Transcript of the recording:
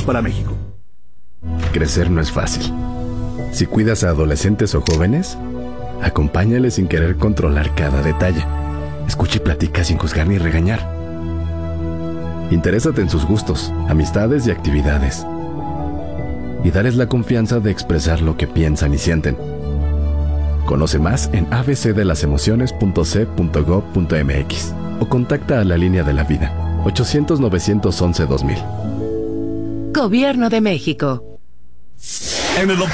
para México. Crecer no es fácil. Si cuidas a adolescentes o jóvenes, acompáñales sin querer controlar cada detalle. Escucha y platica sin juzgar ni regañar. Interésate en sus gustos, amistades y actividades. Y dales la confianza de expresar lo que piensan y sienten. Conoce más en abcdelasemociones.c.gov.mx o contacta a la Línea de la Vida, 800-911-2000. Gobierno de México. En el